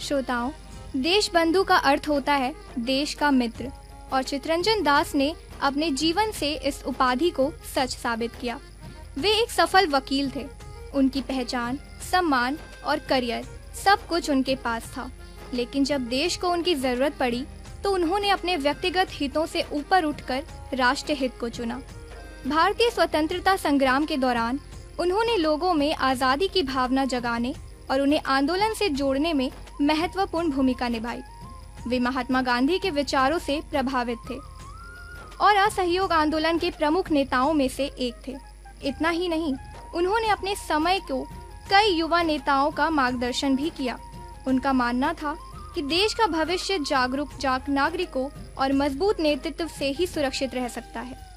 श्रोताओं, देश बंधु का अर्थ होता है देश का मित्र, और चित्तरंजन दास ने अपने जीवन से इस उपाधि को सच साबित किया। वे एक सफल वकील थे। उनकी पहचान, सम्मान और करियर सब कुछ उनके पास था, लेकिन जब देश को उनकी जरूरत पड़ी तो उन्होंने अपने व्यक्तिगत हितों से ऊपर उठकर राष्ट्र हित को चुना। भारतीय स्वतंत्रता संग्राम के दौरान उन्होंने लोगों में आजादी की भावना जगाने और उन्हें आंदोलन से जोड़ने में महत्वपूर्ण भूमिका निभाई। वे महात्मा गांधी के विचारों से प्रभावित थे और असहयोग आंदोलन के प्रमुख नेताओं में से एक थे। इतना ही नहीं, उन्होंने अपने समय को कई युवा नेताओं का मार्गदर्शन भी किया। उनका मानना था कि देश का भविष्य जागरूक नागरिकों और मजबूत नेतृत्व से ही सुरक्षित रह सकता है।